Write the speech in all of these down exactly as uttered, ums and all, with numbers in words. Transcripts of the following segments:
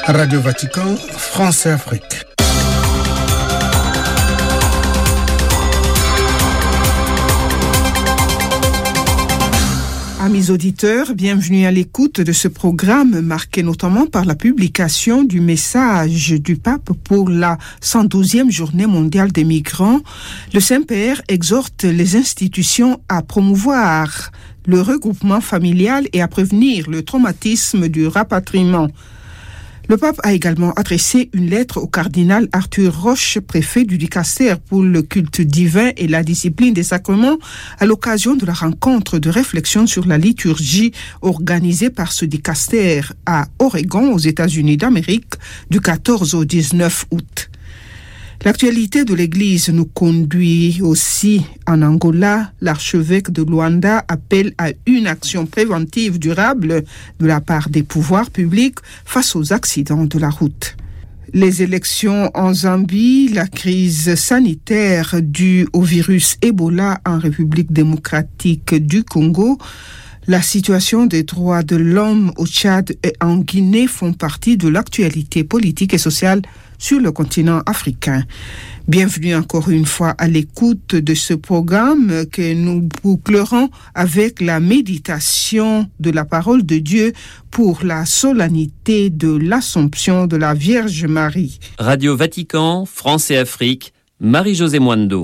Radio Vatican, France et Afrique. Amis auditeurs, bienvenue à l'écoute de ce programme marqué notamment par la publication du message du pape pour la cent douzième journée mondiale des migrants. Le Saint-Père exhorte les institutions à promouvoir le regroupement familial et à prévenir le traumatisme du rapatriement. Le pape a également adressé une lettre au cardinal Arthur Roche, préfet du Dicaster pour le culte divin et la discipline des sacrements, à l'occasion de la rencontre de réflexion sur la liturgie organisée par ce Dicaster à Oregon, aux États-Unis d'Amérique, du quatorze au dix-neuf août. L'actualité de l'Église nous conduit aussi en Angola. L'archevêque de Luanda appelle à une action préventive durable de la part des pouvoirs publics face aux accidents de la route. Les élections en Zambie, la crise sanitaire due au virus Ebola en République démocratique du Congo, la situation des droits de l'homme au Tchad et en Guinée font partie de l'actualité politique et sociale sur le continent africain. Bienvenue encore une fois à l'écoute de ce programme que nous bouclerons avec la méditation de la parole de Dieu pour la solennité de l'Assomption de la Vierge Marie. Radio Vatican, France et Afrique, Marie-Josée Mwando.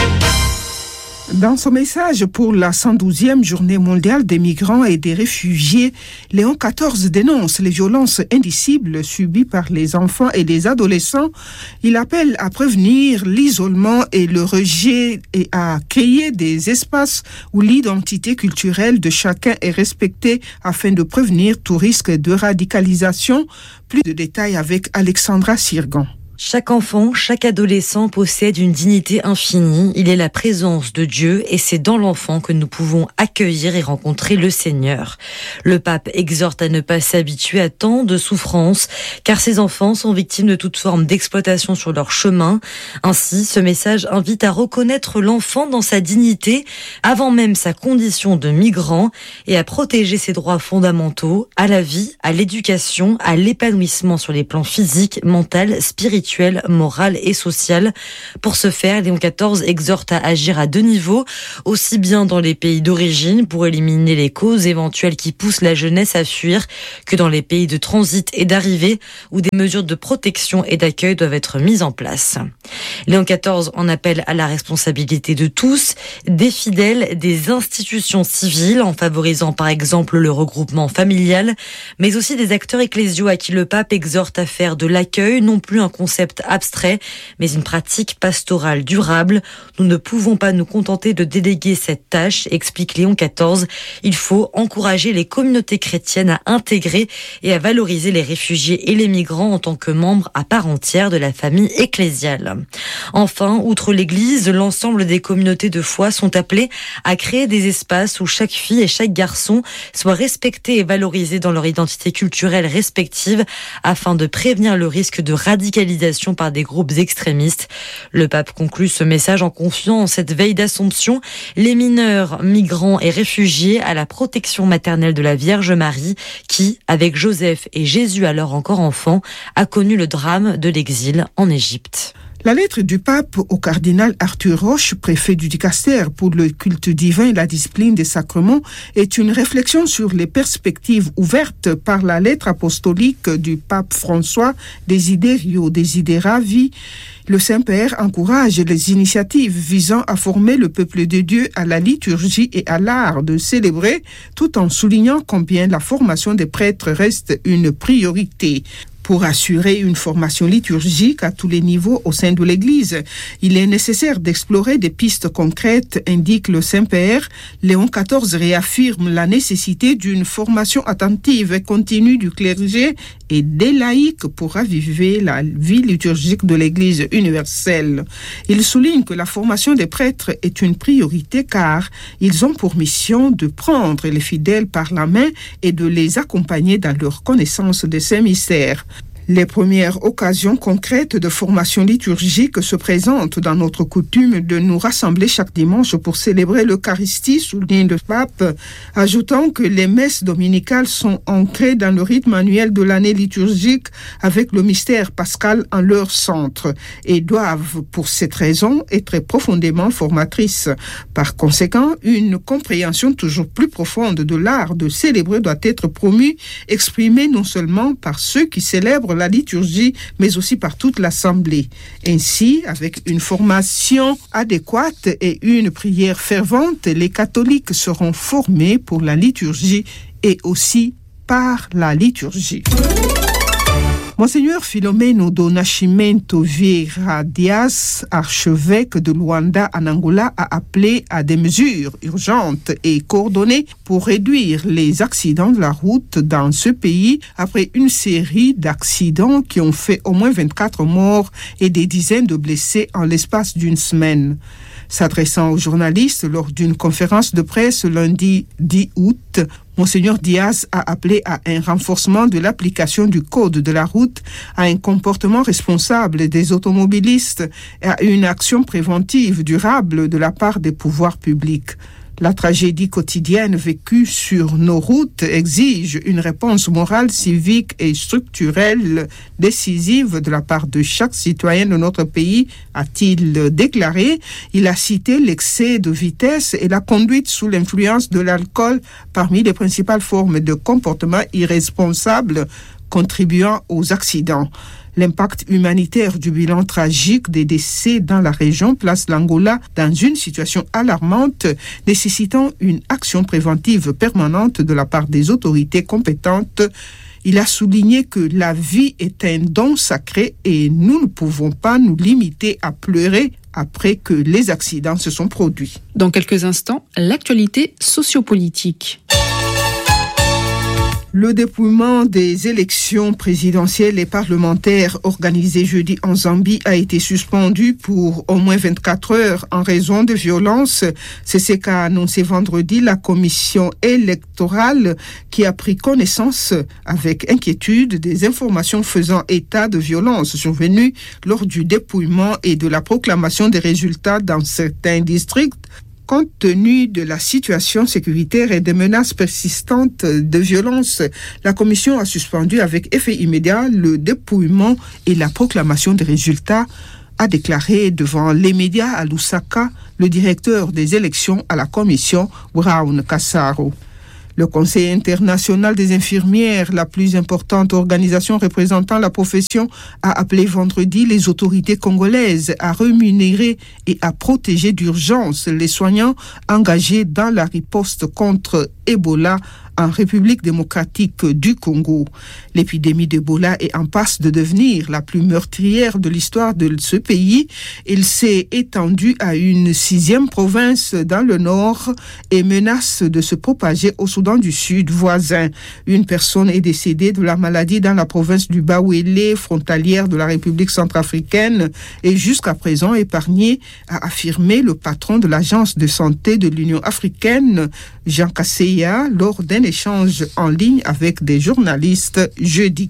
Dans son message pour la cent douzième journée mondiale des migrants et des réfugiés, Léon quatorze dénonce les violences indicibles subies par les enfants et les adolescents. Il appelle à prévenir l'isolement et le rejet et à créer des espaces où l'identité culturelle de chacun est respectée afin de prévenir tout risque de radicalisation. Plus de détails avec Alexandra Sirgan. Chaque enfant, chaque adolescent possède une dignité infinie. Il est la présence de Dieu et c'est dans l'enfant que nous pouvons accueillir et rencontrer le Seigneur. Le pape exhorte à ne pas s'habituer à tant de souffrances, car ces enfants sont victimes de toute forme d'exploitation sur leur chemin. Ainsi, ce message invite à reconnaître l'enfant dans sa dignité, avant même sa condition de migrant, et à protéger ses droits fondamentaux, à la vie, à l'éducation, à l'épanouissement sur les plans physiques, mental, spirituel, morale et sociale. Pour ce faire, Léon quatorze exhorte à agir à deux niveaux, aussi bien dans les pays d'origine pour éliminer les causes éventuelles qui poussent la jeunesse à fuir, que dans les pays de transit et d'arrivée où des mesures de protection et d'accueil doivent être mises en place. Léon quatorze en appelle à la responsabilité de tous, des fidèles, des institutions civiles, en favorisant par exemple le regroupement familial, mais aussi des acteurs ecclésiaux à qui le pape exhorte à faire de l'accueil non plus un concept abstrait, mais une pratique pastorale durable. Nous ne pouvons pas nous contenter de déléguer cette tâche, explique Léon quatorze. Il faut encourager les communautés chrétiennes à intégrer et à valoriser les réfugiés et les migrants en tant que membres à part entière de la famille ecclésiale. Enfin, outre l'Église, l'ensemble des communautés de foi sont appelées à créer des espaces où chaque fille et chaque garçon soient respectés et valorisés dans leur identité culturelle respective afin de prévenir le risque de radicalisation par des groupes extrémistes. Le pape conclut ce message en confiant en cette veille d'Assomption les mineurs, migrants et réfugiés à la protection maternelle de la Vierge Marie qui, avec Joseph et Jésus alors encore enfant, a connu le drame de l'exil en Égypte. La lettre du pape au cardinal Arthur Roche, préfet du Dicaster pour le culte divin et la discipline des sacrements, est une réflexion sur les perspectives ouvertes par la lettre apostolique du pape François Desiderio Desideravi. Le Saint-Père encourage les initiatives visant à former le peuple de Dieu à la liturgie et à l'art de célébrer, tout en soulignant combien la formation des prêtres reste une priorité. Pour assurer une formation liturgique à tous les niveaux au sein de l'Église, il est nécessaire d'explorer des pistes concrètes, indique le Saint-Père. Léon quatorze réaffirme la nécessité d'une formation attentive et continue du clergé et des laïcs pour raviver la vie liturgique de l'Église universelle. Il souligne que la formation des prêtres est une priorité car ils ont pour mission de prendre les fidèles par la main et de les accompagner dans leur connaissance de ces mystères. Les premières occasions concrètes de formation liturgique se présentent dans notre coutume de nous rassembler chaque dimanche pour célébrer l'Eucharistie, souligne le pape, ajoutant que les messes dominicales sont ancrées dans le rythme annuel de l'année liturgique avec le mystère pascal en leur centre et doivent, pour cette raison, être profondément formatrices. Par conséquent, une compréhension toujours plus profonde de l'art de célébrer doit être promue, exprimée non seulement par ceux qui célèbrent la liturgie, mais aussi par toute l'Assemblée. Ainsi, avec une formation adéquate et une prière fervente, les catholiques seront formés pour la liturgie et aussi par la liturgie. Monseigneur Philomeno do Nascimento Vieira Dias, archevêque de Luanda en Angola, a appelé à des mesures urgentes et coordonnées pour réduire les accidents de la route dans ce pays après une série d'accidents qui ont fait au moins vingt-quatre morts et des dizaines de blessés en l'espace d'une semaine. S'adressant aux journalistes lors d'une conférence de presse lundi dix août, Monseigneur Diaz a appelé à un renforcement de l'application du code de la route, à un comportement responsable des automobilistes et à une action préventive durable de la part des pouvoirs publics. La tragédie quotidienne vécue sur nos routes exige une réponse morale, civique et structurelle décisive de la part de chaque citoyen de notre pays, a-t-il déclaré. Il a cité l'excès de vitesse et la conduite sous l'influence de l'alcool parmi les principales formes de comportement irresponsable contribuant aux accidents. L'impact humanitaire du bilan tragique des décès dans la région place l'Angola dans une situation alarmante, nécessitant une action préventive permanente de la part des autorités compétentes. Il a souligné que la vie est un don sacré et nous ne pouvons pas nous limiter à pleurer après que les accidents se sont produits. Dans quelques instants, l'actualité sociopolitique. Le dépouillement des élections présidentielles et parlementaires organisées jeudi en Zambie a été suspendu pour au moins vingt-quatre heures en raison de violences. C'est ce qu'a annoncé vendredi la commission électorale qui a pris connaissance avec inquiétude des informations faisant état de violences survenues lors du dépouillement et de la proclamation des résultats dans certains districts. Compte tenu de la situation sécuritaire et des menaces persistantes de violence, la commission a suspendu avec effet immédiat le dépouillement et la proclamation des résultats, a déclaré devant les médias à Lusaka le directeur des élections à la commission, Brown Kassaro. Le Conseil international des infirmières, la plus importante organisation représentant la profession, a appelé vendredi les autorités congolaises à rémunérer et à protéger d'urgence les soignants engagés dans la riposte contre Ebola en République démocratique du Congo. L'épidémie d'Ebola est en passe de devenir la plus meurtrière de l'histoire de ce pays. Il s'est étendu à une sixième province dans le nord et menace de se propager au Soudan du Sud voisin. Une personne est décédée de la maladie dans la province du Bawele, frontalière de la République centrafricaine, et jusqu'à présent épargnée, a affirmé le patron de l'agence de santé de l'Union africaine, Jean Kasseya, lors d'un échange en ligne avec des journalistes jeudi.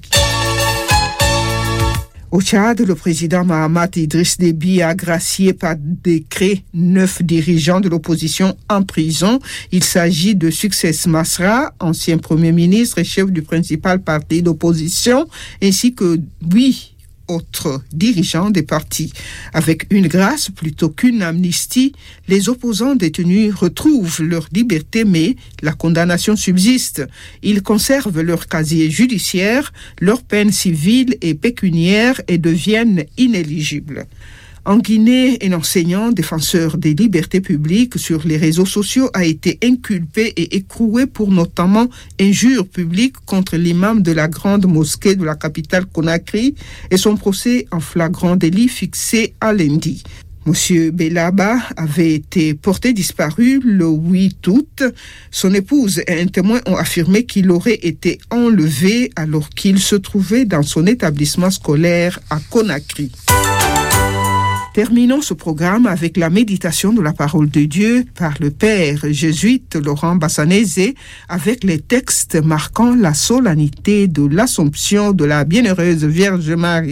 Au Tchad, le président Mahamat Idriss Déby a gracié par décret neuf dirigeants de l'opposition en prison. Il s'agit de Success Masra, ancien premier ministre et chef du principal parti d'opposition, ainsi que huit autres dirigeants des partis. Avec une grâce plutôt qu'une amnistie, les opposants détenus retrouvent leur liberté, mais la condamnation subsiste. Ils conservent leur casier judiciaire, leurs peines civiles et pécuniaires et deviennent inéligibles. En Guinée, un enseignant défenseur des libertés publiques sur les réseaux sociaux a été inculpé et écroué pour notamment injures publiques contre l'imam de la grande mosquée de la capitale Conakry et son procès en flagrant délit fixé à lundi. Monsieur Belaba avait été porté disparu le huit août. Son épouse et un témoin ont affirmé qu'il aurait été enlevé alors qu'il se trouvait dans son établissement scolaire à Conakry. Terminons ce programme avec la méditation de la parole de Dieu par le père jésuite Laurent Bassanese avec les textes marquant la solennité de l'Assomption de la Bienheureuse Vierge Marie.